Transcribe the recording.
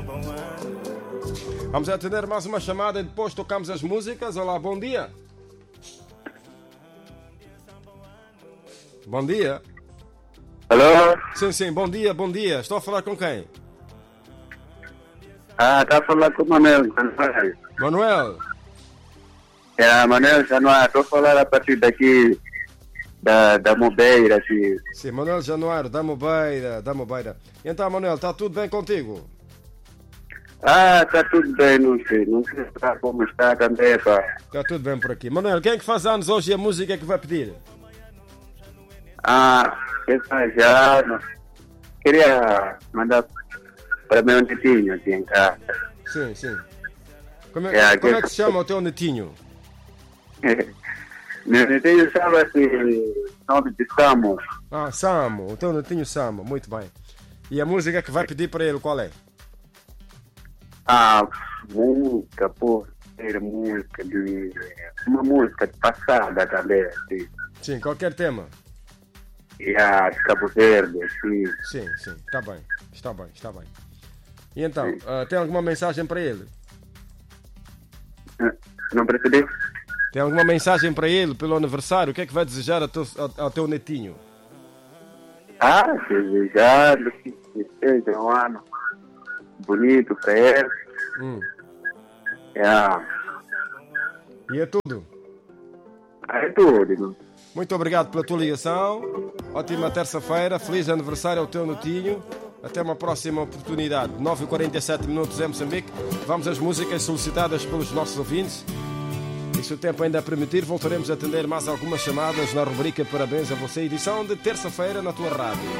Vamos atender mais uma chamada e depois tocamos as músicas. Olá, bom dia. Bom dia. Alô? Sim, bom dia, bom dia. Estou a falar com quem? Está a falar com o Manuel. Manuel. É, Manuel Januário. Estou a falar a partir daqui da Mobeira. Aqui. Sim, Manuel Januário, da Mobeira. Então, Manuel, está tudo bem contigo? Está tudo bem, não sei como está também, pá. Está tudo bem por aqui. Manuel, quem é que faz anos hoje e a música é que vai pedir? Já não. Queria mandar para meu netinho aqui em casa. Sim. Como é que se chama o teu netinho? Meu netinho chama-se nome de Samo. Samo, o teu netinho Samo, muito bem. E a música que vai pedir para ele, qual é? Música, música de... Uma música de passada também, assim. Sim, qualquer tema. De Cabo Verde, assim. Sim, está bem. E então, tem alguma mensagem para ele? Não percebi? Tem alguma mensagem para ele pelo aniversário? O que é que vai desejar ao teu netinho? Desejado que seja um ano bonito para ele. E é tudo? É tudo. Muito obrigado pela tua ligação. Ótima terça-feira. Feliz aniversário ao teu netinho. Até uma próxima oportunidade. 9h47 em Moçambique. Vamos às músicas solicitadas pelos nossos ouvintes. E se o tempo ainda permitir, voltaremos a atender mais algumas chamadas na rubrica Parabéns a você, edição de terça-feira na tua rádio.